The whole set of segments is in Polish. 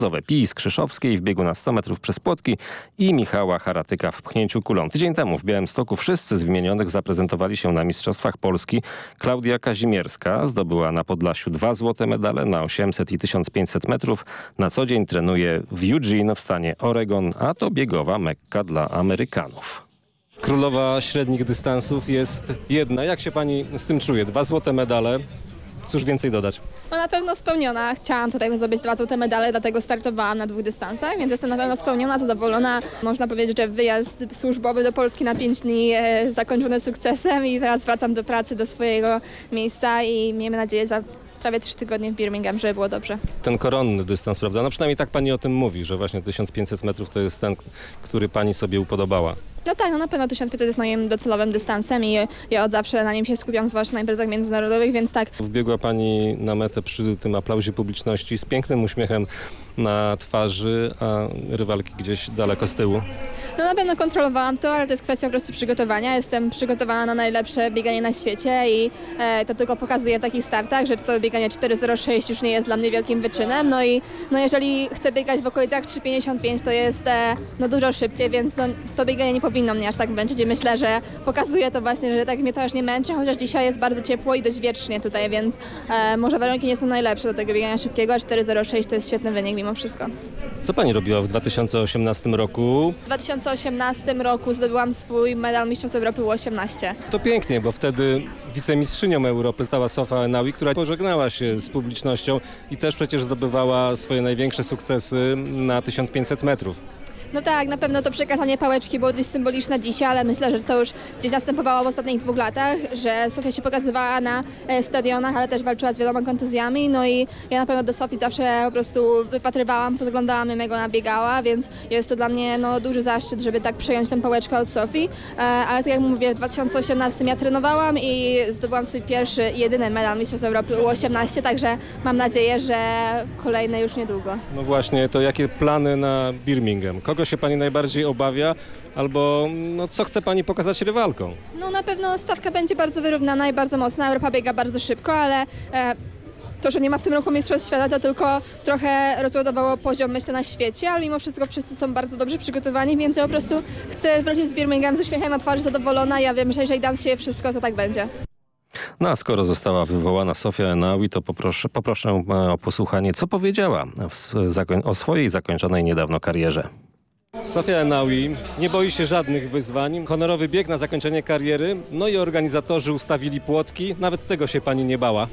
Pii Skrzyszowskiej w biegu na 100 metrów przez płotki i Michała Haratyka w pchnięciu kulą. Tydzień temu w Białymstoku wszyscy z wymienionych zaprezentowali się na Mistrzostwach Polski. Klaudia Kazimierska zdobyła na Podlasiu 2 złote medale na 800 i 1500 metrów. Na co dzień trenuje w Eugene w stanie Oregon, a to biegowa Mekka dla Amerykanów. Królowa średnich dystansów jest jedna. Jak się pani z tym czuje? 2 złote medale. Cóż więcej dodać? No na pewno spełniona. Chciałam tutaj zdobyć 2 złote medale, dlatego startowałam na 2 dystansach, więc jestem na pewno spełniona, zadowolona. Można powiedzieć, że wyjazd służbowy do Polski na 5 dni zakończony sukcesem i teraz wracam do pracy, do swojego miejsca i miejmy nadzieję za prawie 3 tygodnie w Birmingham, żeby było dobrze. Ten koronny dystans, prawda? No przynajmniej tak pani o tym mówi, że właśnie 1500 metrów to jest ten, który pani sobie upodobała. No tak, no na pewno 1500 jest moim docelowym dystansem i ja od zawsze na nim się skupiam, zwłaszcza na imprezach międzynarodowych, więc tak. Wbiegła pani na metę przy tym aplauzie publiczności z pięknym uśmiechem na twarzy, a rywalki gdzieś daleko z tyłu. No na pewno kontrolowałam to, ale to jest kwestia po prostu przygotowania. Jestem przygotowana na najlepsze bieganie na świecie i to tylko pokazuje w takich startach, że to bieganie 4.06 już nie jest dla mnie wielkim wyczynem. No i jeżeli chcę biegać w okolicach 3.55, to jest dużo szybciej, więc to bieganie nie powinno mnie aż tak męczyć i myślę, że pokazuje to właśnie, że tak mnie to aż nie męczy, chociaż dzisiaj jest bardzo ciepło i dość wiecznie tutaj, więc może warunki nie są najlepsze do tego biegania szybkiego, a 4.06 to jest świetny wynik mimo wszystko. Co pani robiła w 2018 roku? W 2018 roku zdobyłam swój medal Mistrzostw Europy U18. To pięknie, bo wtedy wicemistrzynią Europy stała Sofia Enaui, która pożegnała się z publicznością i też przecież zdobywała swoje największe sukcesy na 1500 metrów. No tak, na pewno to przekazanie pałeczki było dość symboliczne dzisiaj, ale myślę, że to już gdzieś następowało w ostatnich 2 latach, że Sofia się pokazywała na stadionach, ale też walczyła z wieloma kontuzjami, no i ja na pewno do Sofii zawsze po prostu wypatrywałam, podglądałam jak ona biegała, więc jest to dla mnie duży zaszczyt, żeby tak przejąć tę pałeczkę od Sofii, ale tak jak mówię, w 2018 ja trenowałam i zdobyłam swój pierwszy i jedyny medal Mistrzostw Europy U18, także mam nadzieję, że kolejne już niedługo. No właśnie, to jakie plany na Birmingham? Kogo się pani najbardziej obawia, albo co chce pani pokazać rywalkom? No na pewno stawka będzie bardzo wyrównana i bardzo mocna. Europa biega bardzo szybko, ale to, że nie ma w tym roku Mistrzostw Świata, to tylko trochę rozładowało poziom, myślę, na świecie, ale mimo wszystko wszyscy są bardzo dobrze przygotowani, więc ja po prostu chcę wrócić z Birmingham z uśmiechem na twarzy, zadowolona. Ja wiem, że jeżeli dam się wszystko, to tak będzie. No a skoro została wywołana Sofia Enaui, to poproszę o posłuchanie, co powiedziała o swojej zakończonej niedawno karierze. Sofia Enaui nie boi się żadnych wyzwań. Honorowy bieg na zakończenie kariery. No i organizatorzy ustawili płotki. Nawet tego się pani nie bała.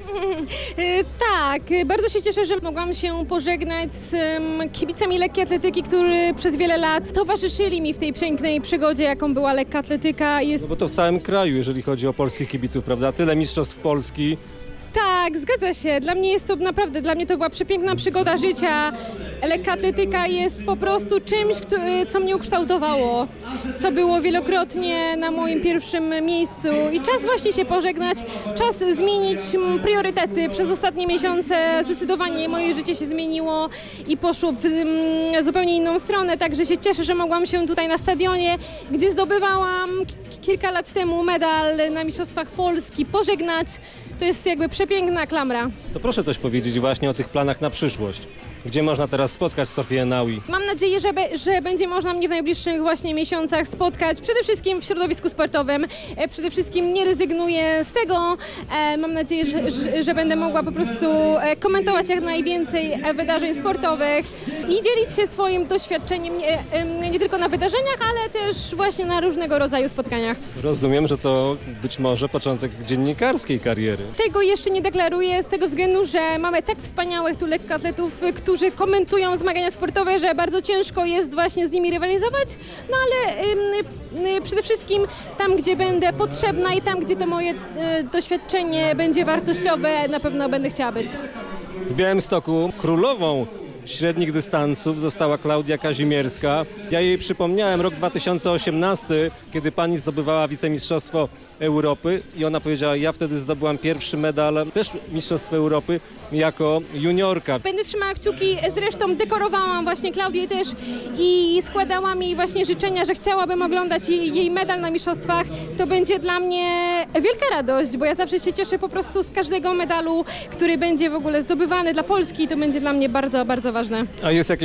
Tak, bardzo się cieszę, że mogłam się pożegnać z kibicami lekkiej atletyki, którzy przez wiele lat towarzyszyli mi w tej pięknej przygodzie, jaką była lekka atletyka. No bo to w całym kraju, jeżeli chodzi o polskich kibiców, prawda? Tyle mistrzostw Polski. Tak, zgadza się. Dla mnie jest to naprawdę, dla mnie to była przepiękna przygoda życia. Lekka atletyka jest po prostu czymś, co mnie ukształtowało, co było wielokrotnie na moim pierwszym miejscu i czas właśnie się pożegnać, czas zmienić priorytety. Przez ostatnie miesiące zdecydowanie moje życie się zmieniło i poszło w zupełnie inną stronę, także się cieszę, że mogłam się tutaj na stadionie, gdzie zdobywałam kilka lat temu medal na Mistrzostwach Polski, pożegnać. To jest jakby przepiękna klamra. To proszę coś powiedzieć właśnie o tych planach na przyszłość. Gdzie można teraz spotkać Sofię Enaui? Mam nadzieję, że będzie można mnie w najbliższych właśnie miesiącach spotkać. Przede wszystkim w środowisku sportowym. Przede wszystkim nie rezygnuję z tego. Mam nadzieję, że będę mogła po prostu komentować jak najwięcej wydarzeń sportowych i dzielić się swoim doświadczeniem nie tylko na wydarzeniach, ale też właśnie na różnego rodzaju spotkaniach. Rozumiem, że to być może początek dziennikarskiej kariery. Tego jeszcze nie deklaruję z tego względu, że mamy tak wspaniałych tu lekkoatletów, którzy komentują zmagania sportowe, że bardzo ciężko jest właśnie z nimi rywalizować, no ale przede wszystkim tam, gdzie będę potrzebna i tam, gdzie to moje doświadczenie będzie wartościowe, na pewno będę chciała być. W Białymstoku królową średnich dystansów została Klaudia Kazimierska. Ja jej przypomniałem rok 2018, kiedy pani zdobywała wicemistrzostwo Europy i ona powiedziała, ja wtedy zdobyłam pierwszy medal, też mistrzostwo Europy jako juniorka. Będę trzymała kciuki, zresztą dekorowałam właśnie Klaudię też i składałam jej właśnie życzenia, że chciałabym oglądać jej medal na mistrzostwach. To będzie dla mnie wielka radość, bo ja zawsze się cieszę po prostu z każdego medalu, który będzie w ogóle zdobywany dla Polski. To będzie dla mnie bardzo, bardzo ważne. A jest jakieś